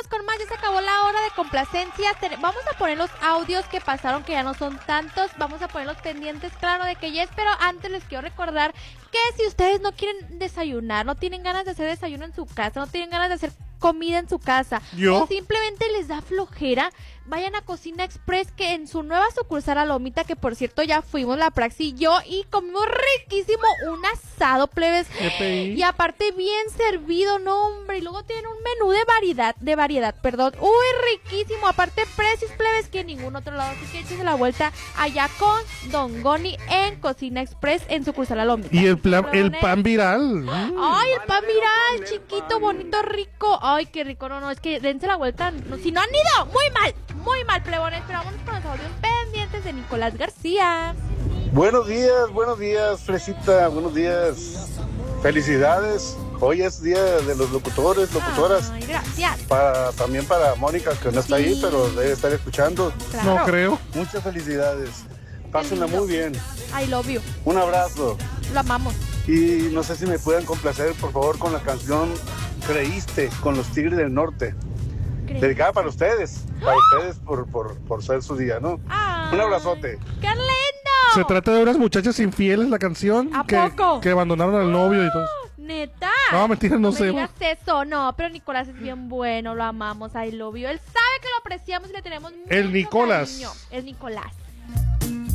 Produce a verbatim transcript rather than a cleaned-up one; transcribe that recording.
seguimos con más, ya se acabó la hora de complacencias. Vamos a poner los audios que pasaron, que ya no son tantos. Vamos a poner los pendientes, claro, de que yes, pero antes les quiero recordar que si ustedes no quieren desayunar, no tienen ganas de hacer desayuno en su casa, no tienen ganas de hacer comida en su casa, ¿Yo? o simplemente les da flojera, vayan a Cocina Express, que en su nueva sucursal a Lomita, que por cierto ya fuimos la Praxi y yo, y comimos riquísimo un asado, plebes, y aparte bien servido, no hombre, y luego tienen un menú de variedad, de variedad, perdón, uy, riquísimo, aparte precios, plebes, que en ningún otro lado, así que échense la vuelta allá con Don Goni en Cocina Express, en sucursal a Lomita. Y el, plan, el pan viral. Ay, el pan viral, chiquito, bonito, rico. Ay, qué rico, no, no, es que dense la vuelta. No, si no han ido, muy mal, muy mal, plebones. Pero vámonos con los audios pendientes de Nicolás García. Buenos días, buenos días, Fresita, buenos días. Felicidades. Hoy es día de los locutores, locutoras. Ay, gracias. Para, también para Mónica, que no está Sí. ahí, pero debe estar escuchando. Claro. No creo. Muchas felicidades. Pásenla muy bien. I love you. Un abrazo. Lo amamos. Y no sé si me puedan complacer, por favor, con la canción Creíste, con los Tigres del Norte. Cre- Dedicada para ustedes, para ustedes por, por, por ser su día, ¿no? Ay, Un abrazote. ¡Qué lindo! Se trata de unas muchachas infieles, la canción. ¿A que, poco? que abandonaron al novio y todo eso. ¿Neta? No, mentira, no me sé. digas eso, no, pero Nicolás es bien bueno, lo amamos, I love you. Él sabe que lo apreciamos y le tenemos mucho El Nicolás. cariño. El Nicolás.